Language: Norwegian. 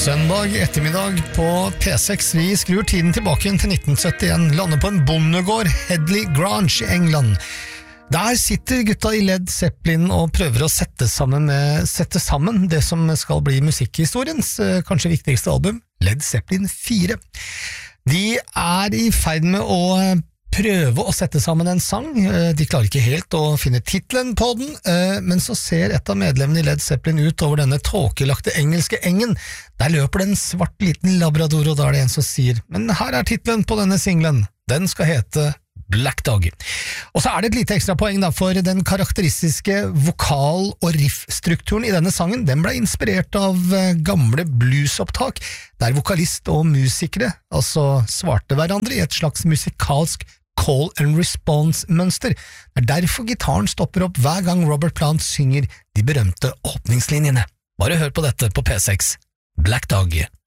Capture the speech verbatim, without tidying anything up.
Søndag ettermiddag på P seks. Vi skrur tiden tilbake inn til nitten syttien, lander på en bondegård, Headley Grange i England. Der sitter gutta i Led Zeppelin og prøver å sette sammen, med, sette sammen det som skal bli musikkhistoriens kanskje viktigste album, Led Zeppelin fire. De er i ferd med å prøve å sette sammen en sang. De klarer ikke helt å finne titlen på den, men så ser et av medlemmene i Led Zeppelin ut over denne tåkelagte engelske engen. Der løper det en svart liten labrador, og da er det en som sier, men her er titlen på denne singlen. Den skal hete Black Dog. Og så er det et lite ekstra poeng da, for den karakteristiske vokal- og riffstrukturen i denne sangen, den ble inspirert av gamle bluesopptak, der vokalist og musikere altså svarte hverandre i et slags musikalsk call and response-mønster. Det er derfor gitaren stopper opp hver gang Robert Plant synger de berømte åpningslinjene. Bare hør på dette på P seks. Black Dog.